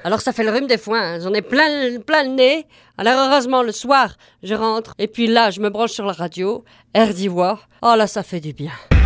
Alors ça fait le rhume des fois, hein. J'en ai plein le nez. Alors heureusement, le soir, je rentre. Et puis là, je me branche sur la radio. Air d'Ivoire. Oh là, ça fait du bien.